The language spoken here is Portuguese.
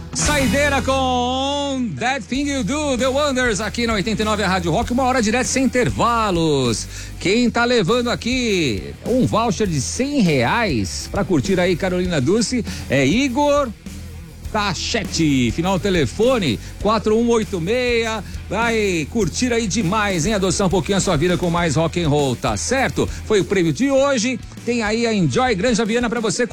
Saideira com That Thing You Do, The Wonders, aqui na 89 a Rádio Rock, 1 hora direto sem intervalos. Quem tá levando aqui um voucher de R$100 pra curtir aí Carolina Dulce é Igor Tachete, final do telefone 4186, vai curtir aí demais, hein? Adoçar um pouquinho a sua vida com mais rock and roll, tá certo? Foi o prêmio de hoje, tem aí a Enjoy Granja Viana pra você